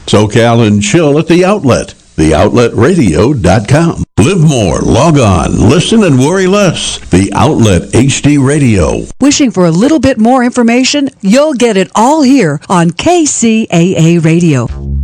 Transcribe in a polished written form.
SoCal and Chill at the Outlet. TheOutletRadio.com. Live more, log on, listen, and worry less. The Outlet HD Radio. Wishing for a little bit more information? You'll get it all here on KCAA Radio.